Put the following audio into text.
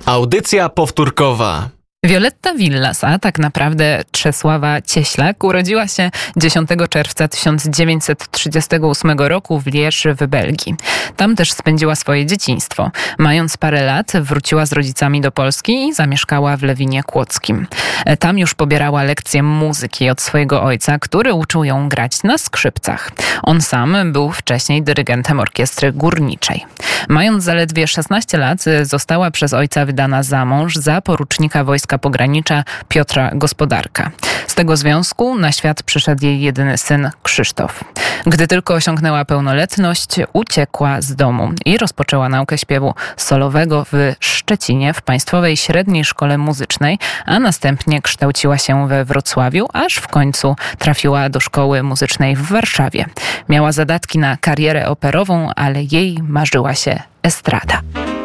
Audycja powtórkowa. Wioletta Villas, a tak naprawdę Czesława Cieślak, urodziła się 10 czerwca 1938 roku w Liège w Belgii. Tam też spędziła swoje dzieciństwo. Mając parę lat, wróciła z rodzicami do Polski i zamieszkała w Lewinie Kłodzkim. Tam już pobierała lekcje muzyki od swojego ojca, który uczył ją grać na skrzypcach. On sam był wcześniej dyrygentem orkiestry górniczej. Mając zaledwie 16 lat, została przez ojca wydana za mąż za porucznika Wojska Pogranicza Piotra Gospodarka. Z tego związku na świat przyszedł jej jedyny syn Krzysztof. Gdy tylko osiągnęła pełnoletność, uciekła z domu i rozpoczęła naukę śpiewu solowego w Szczecinie w Państwowej Średniej Szkole Muzycznej, a następnie kształciła się we Wrocławiu, aż w końcu trafiła do Szkoły Muzycznej w Warszawie. Miała zadatki na karierę operową, ale jej marzyła się estrada.